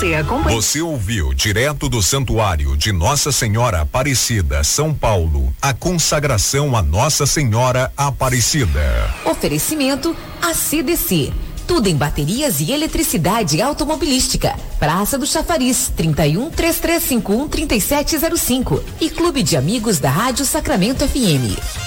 você acompanha. Você ouviu direto do Santuário de Nossa Senhora Aparecida, São Paulo, a consagração a Nossa Senhora Aparecida. Oferecimento ACDC. Tudo em baterias e eletricidade automobilística. Praça do Chafariz, 31 3351 3705 e Clube de Amigos da Rádio Sacramento FM.